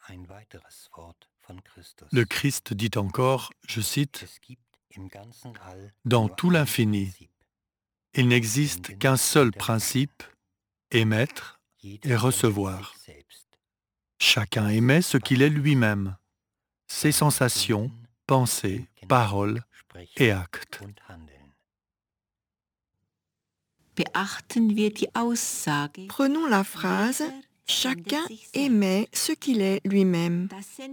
Le Christ dit encore, je cite, « Dans tout l'infini, il n'existe qu'un seul principe, émettre et recevoir. Chacun émet ce qu'il est lui-même, ses sensations, pensées, paroles et actes. » Prenons la phrase « Chacun émet ce qu'il est lui-même ».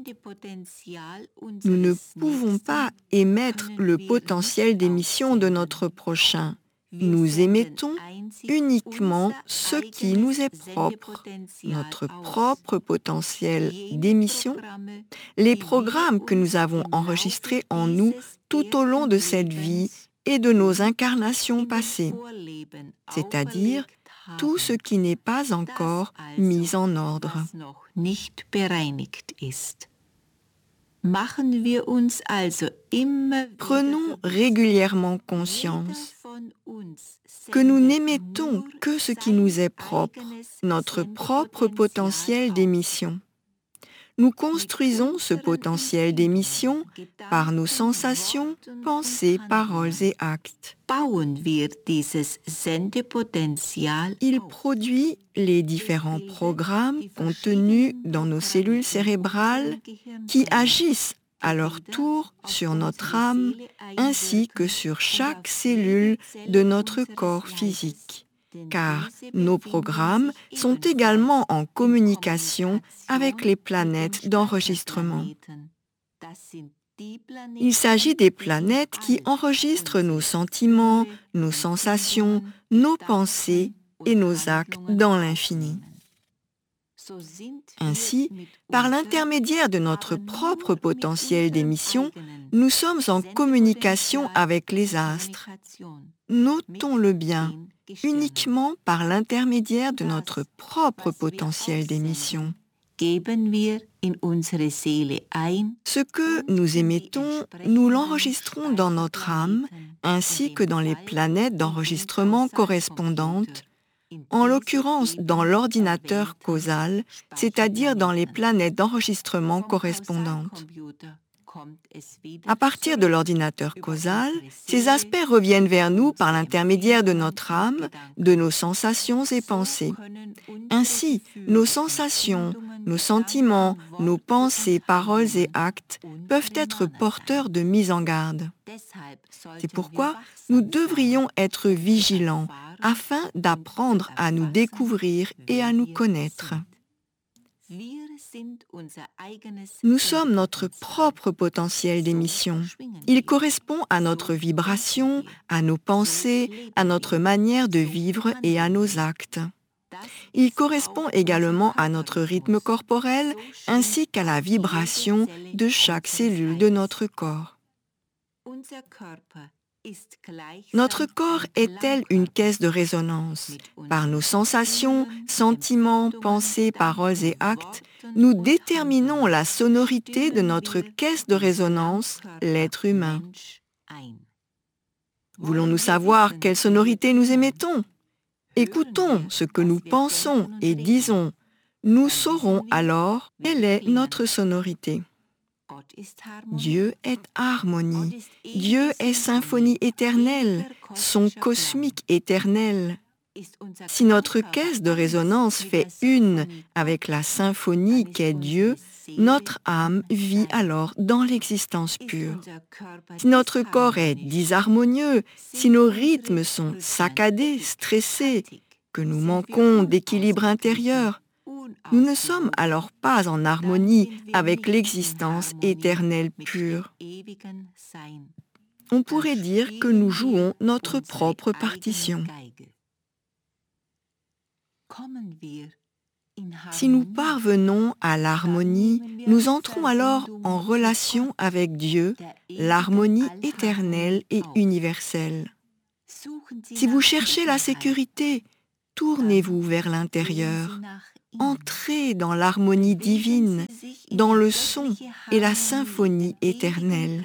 Nous ne pouvons pas émettre le potentiel d'émission de notre prochain. Nous émettons uniquement ce qui nous est propre, notre propre potentiel d'émission, les programmes que nous avons enregistrés en nous tout au long de cette vie et de nos incarnations passées, c'est-à-dire tout ce qui n'est pas encore mis en ordre. Prenons régulièrement conscience que nous n'émettons que ce qui nous est propre, notre propre potentiel d'émission. Nous construisons ce potentiel d'émission par nos sensations, pensées, paroles et actes. Il produit les différents programmes contenus dans nos cellules cérébrales qui agissent à leur tour sur notre âme ainsi que sur chaque cellule de notre corps physique. Car nos programmes sont également en communication avec les planètes d'enregistrement. Il s'agit des planètes qui enregistrent nos sentiments, nos sensations, nos pensées et nos actes dans l'infini. Ainsi, par l'intermédiaire de notre propre potentiel d'émission, nous sommes en communication avec les astres. Notons-le bien, uniquement par l'intermédiaire de notre propre potentiel d'émission. Ce que nous émettons, nous l'enregistrons dans notre âme, ainsi que dans les planètes d'enregistrement correspondantes, en l'occurrence dans l'ordinateur causal, c'est-à-dire dans les planètes d'enregistrement correspondantes. À partir de l'ordinateur causal, ces aspects reviennent vers nous par l'intermédiaire de notre âme, de nos sensations et pensées. Ainsi, nos sensations, nos sentiments, nos pensées, paroles et actes peuvent être porteurs de mise en garde. C'est pourquoi nous devrions être vigilants afin d'apprendre à nous découvrir et à nous connaître. Nous sommes notre propre potentiel d'émission. Il correspond à notre vibration, à nos pensées, à notre manière de vivre et à nos actes. Il correspond également à notre rythme corporel ainsi qu'à la vibration de chaque cellule de notre corps. Notre corps est tel une caisse de résonance. Par nos sensations, sentiments, pensées, paroles et actes, nous déterminons la sonorité de notre caisse de résonance, l'être humain. Voulons-nous savoir quelle sonorité nous émettons ? Écoutons ce que nous pensons et disons. Nous saurons alors quelle est notre sonorité. Dieu est harmonie. Dieu est symphonie éternelle, son cosmique éternel. Si notre caisse de résonance fait une avec la symphonie qu'est Dieu, notre âme vit alors dans l'existence pure. Si notre corps est disharmonieux, si nos rythmes sont saccadés, stressés, que nous manquons d'équilibre intérieur, nous ne sommes alors pas en harmonie avec l'existence éternelle pure. On pourrait dire que nous jouons notre propre partition. Si nous parvenons à l'harmonie, nous entrons alors en relation avec Dieu, l'harmonie éternelle et universelle. Si vous cherchez la sécurité, tournez-vous vers l'intérieur. Entrez dans l'harmonie divine, dans le son et la symphonie éternelle.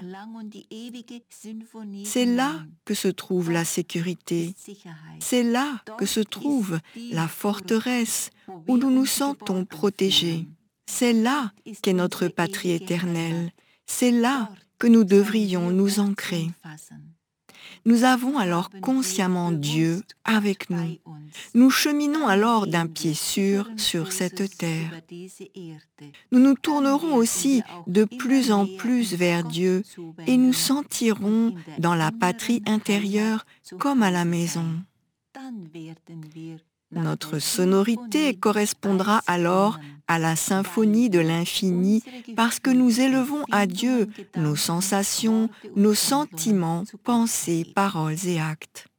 C'est là que se trouve la sécurité. C'est là que se trouve la forteresse où nous nous sentons protégés. C'est là qu'est notre patrie éternelle. C'est là que nous devrions nous ancrer. Nous avons alors consciemment Dieu avec nous. Nous cheminons alors d'un pied sûr sur cette terre. Nous nous tournerons aussi de plus en plus vers Dieu et nous sentirons dans la patrie intérieure comme à la maison. Notre sonorité correspondra alors à la symphonie de l'infini parce que nous élevons à Dieu nos sensations, nos sentiments, pensées, paroles et actes.